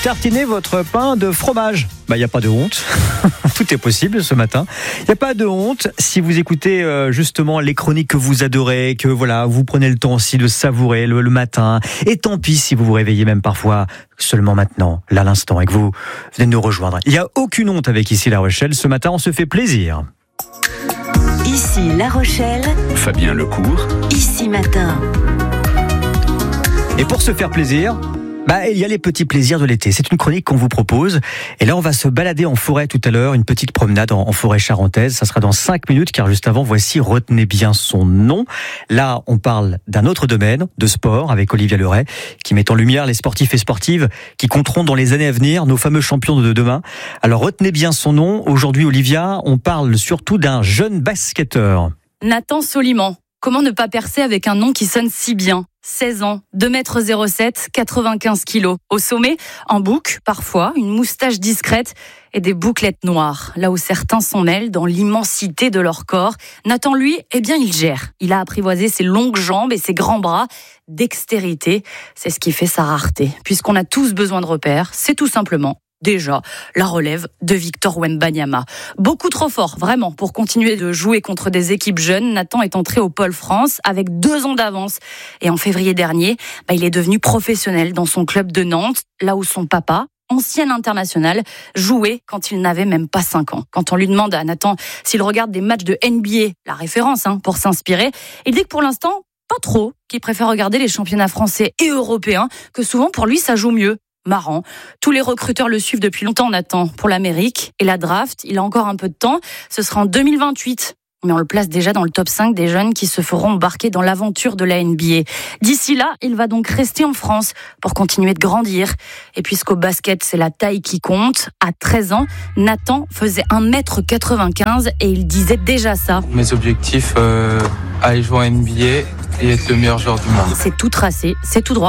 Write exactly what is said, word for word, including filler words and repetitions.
tartiner votre pain de fromage. Bah, il n'y a pas de honte. Tout est possible ce matin. Il n'y a pas de honte si vous écoutez euh, justement les chroniques que vous adorez, que voilà, vous prenez le temps aussi de savourer le, le matin. Et tant pis si vous vous réveillez même parfois seulement maintenant, là, à l'instant, et que vous venez de nous rejoindre. Il n'y a aucune honte avec Ici La Rochelle. Ce matin, on se fait plaisir. Ici La Rochelle, Fabien Lecourt, Ici Matin. Et pour se faire plaisir, bah, il y a les petits plaisirs de l'été. C'est une chronique qu'on vous propose. Et là, on va se balader en forêt tout à l'heure. Une petite promenade en, en forêt charentaise. Ça sera dans cinq minutes, car juste avant, voici, retenez bien son nom. Là, on parle d'un autre domaine, de sport, avec Olivia Leray, qui met en lumière les sportifs et sportives qui compteront dans les années à venir, nos fameux champions de demain. Alors, retenez bien son nom. Aujourd'hui, Olivia, on parle surtout d'un jeune basketteur. Nathan Soliman. Comment ne pas percer avec un nom qui sonne si bien ? seize ans, deux mètres zéro sept, quatre-vingt-quinze kilos. Au sommet, en bouc, parfois, une moustache discrète et des bouclettes noires. Là où certains s'en mêlent dans l'immensité de leur corps, Nathan, lui, eh bien, il gère. Il a apprivoisé ses longues jambes et ses grands bras. Dextérité, c'est ce qui fait sa rareté. Puisqu'on a tous besoin de repères, c'est tout simplement déjà la relève de Victor Wembanyama. Beaucoup trop fort, vraiment, pour continuer de jouer contre des équipes jeunes. Nathan est entré au Pôle France avec deux ans d'avance. Et en février dernier, bah, il est devenu professionnel dans son club de Nantes, là où son papa, ancien international, jouait quand il n'avait même pas cinq ans. Quand on lui demande à Nathan s'il regarde des matchs de N B A, la référence hein, pour s'inspirer, il dit que pour l'instant, pas trop, qu'il préfère regarder les championnats français et européens, que souvent pour lui ça joue mieux. Marrant. Tous les recruteurs le suivent depuis longtemps, Nathan, pour l'Amérique. Et la draft, il a encore un peu de temps. Ce sera en deux mille vingt-huit. Mais on le place déjà dans le top cinq des jeunes qui se feront embarquer dans l'aventure de la N B A. D'ici là, il va donc rester en France pour continuer de grandir. Et puisqu'au basket, c'est la taille qui compte, à treize ans, Nathan faisait un mètre quatre-vingt-quinze et il disait déjà ça. Mes objectifs, euh, aller jouer en N B A et être le meilleur joueur du monde. C'est tout tracé, c'est tout droit.